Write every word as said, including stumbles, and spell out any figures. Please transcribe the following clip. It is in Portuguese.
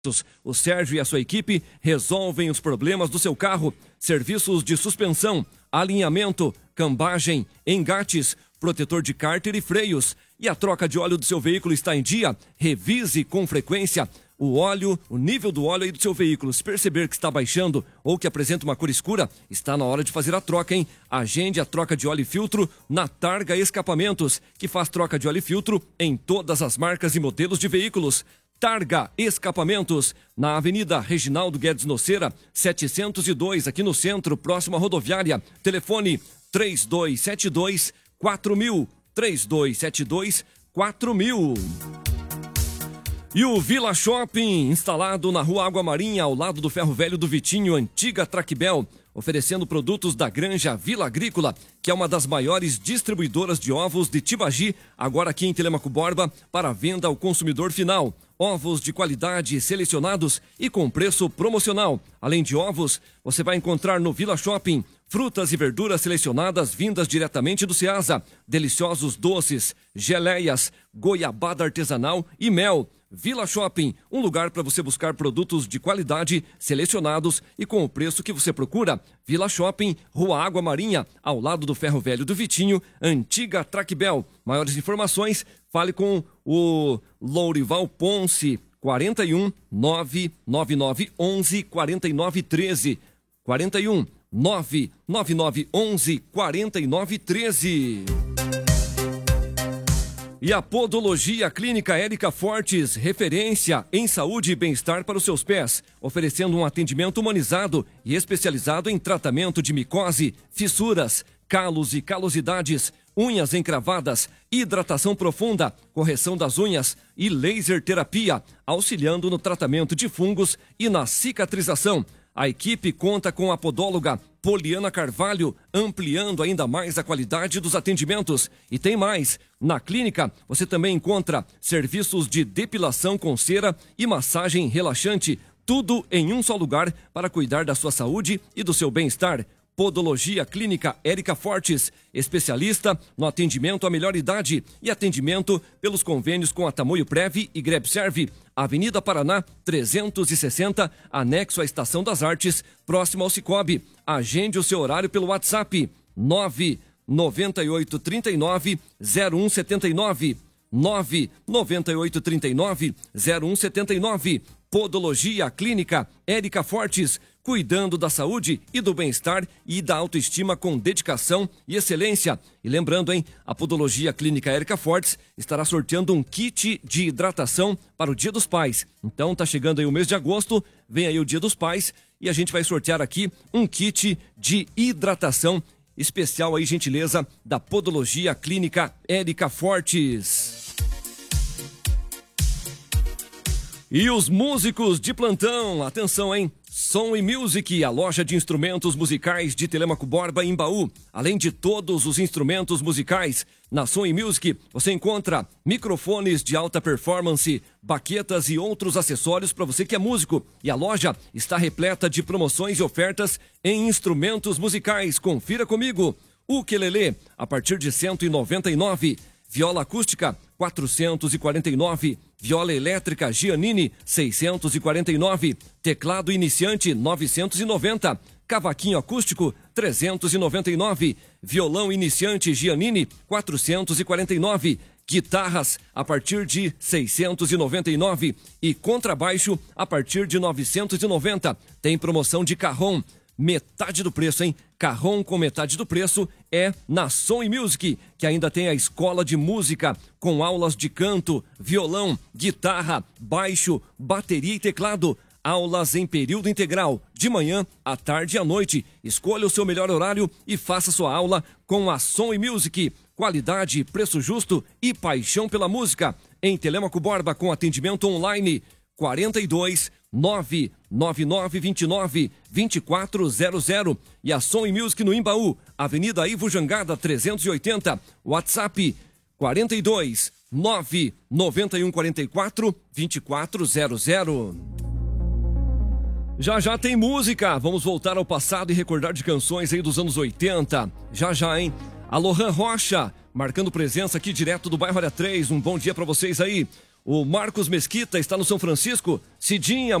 O Sérgio e a sua equipe resolvem os problemas do seu carro. Serviços de suspensão, alinhamento, cambagem, engates, protetor de cárter e freios. E a troca de óleo do seu veículo está em dia? Revise com frequência o óleo, o nível do óleo aí do seu veículo. Se perceber que está baixando ou que apresenta uma cor escura, está na hora de fazer a troca, hein? Agende a troca de óleo e filtro na Targa Escapamentos, que faz troca de óleo e filtro em todas as marcas e modelos de veículos. Targa Escapamentos, na Avenida Reginaldo Guedes Noceira, setecentos e dois, aqui no centro, próximo à rodoviária. Telefone três dois sete dois quatro mil, três dois sete dois quatro mil. E o Vila Shopping, instalado na Rua Água Marinha, ao lado do Ferro Velho do Vitinho, antiga Traquibel, oferecendo produtos da Granja Vila Agrícola, que é uma das maiores distribuidoras de ovos de Tibagi, agora aqui em Telêmaco Borba, para venda ao consumidor final. Ovos de qualidade selecionados e com preço promocional. Além de ovos, você vai encontrar no Vila Shopping frutas e verduras selecionadas vindas diretamente do Ceasa, deliciosos doces, geleias, goiabada artesanal e mel. Vila Shopping, um lugar para você buscar produtos de qualidade, selecionados e com o preço que você procura. Vila Shopping, Rua Água Marinha, ao lado do Ferro Velho do Vitinho, antiga Traquibel. Maiores informações, fale com o Lourival Ponce, quarenta e um, nove nove nove onze, quarenta e nove treze. quarenta e um, nove nove nove onze, quarenta e nove treze. E a Podologia Clínica Érica Fortes, referência em saúde e bem-estar para os seus pés, oferecendo um atendimento humanizado e especializado em tratamento de micose, fissuras, calos e calosidades, unhas encravadas, hidratação profunda, correção das unhas e laser terapia, auxiliando no tratamento de fungos e na cicatrização. A equipe conta com a podóloga Poliana Carvalho, ampliando ainda mais a qualidade dos atendimentos. E tem mais, na clínica você também encontra serviços de depilação com cera e massagem relaxante, tudo em um só lugar para cuidar da sua saúde e do seu bem-estar. Podologia Clínica Érica Fortes, especialista no atendimento à melhor idade e atendimento pelos convênios com a Tamoio Prev e Grebserve. Avenida Paraná, trezentos e sessenta, anexo à Estação das Artes, próximo ao Cicobi. Agende o seu horário pelo WhatsApp nove nove oito três nove zero um sete nove, nove nove oito três nove zero um sete nove. Podologia Clínica Érica Fortes, cuidando da saúde e do bem-estar e da autoestima com dedicação e excelência. E lembrando, hein, a Podologia Clínica Érica Fortes estará sorteando um kit de hidratação para o Dia dos Pais. Então tá chegando aí o mês de agosto, vem aí o Dia dos Pais e a gente vai sortear aqui um kit de hidratação especial aí, gentileza da Podologia Clínica Érica Fortes. E os músicos de plantão, atenção, hein? Som e Music, a loja de instrumentos musicais de Telêmaco Borba, em Baú. Além de todos os instrumentos musicais, na Som e Music você encontra microfones de alta performance, baquetas e outros acessórios para você que é músico. E a loja está repleta de promoções e ofertas em instrumentos musicais. Confira comigo. Ukelele, a partir de cento e noventa e nove reais. Viola acústica, quatrocentos e quarenta e nove reais. Viola elétrica Giannini, seiscentos e quarenta e nove reais. Teclado iniciante, novecentos e noventa reais. Cavaquinho acústico, trezentos e noventa e nove reais. Violão iniciante Giannini, quatrocentos e quarenta e nove reais. Guitarras a partir de seiscentos e noventa e nove reais. E contrabaixo a partir de novecentos e noventa reais. Tem promoção de carrom. Metade do preço, hein? Carrom com metade do preço é na Som e Music, que ainda tem a escola de música com aulas de canto, violão, guitarra, baixo, bateria e teclado. Aulas em período integral, de manhã, à tarde e à noite. Escolha o seu melhor horário e faça sua aula com a Som e Music. Qualidade, preço justo e paixão pela música. Em Telêmaco Borba com atendimento online. quarenta e dois, nove nove nove dois nove, dois quatro zero zero. E a Som e Music no Imbaú, Avenida Ivo Jangada trezentos e oitenta. WhatsApp quarenta e dois, nove nove um quatro quatro, dois quatro zero zero. Já já tem música, vamos voltar ao passado e recordar de canções aí dos anos oitenta. Já já, hein? A Lohan Rocha, marcando presença aqui direto do bairro Área três. Um bom dia pra vocês aí. O Marcos Mesquita está no São Francisco. Cidinha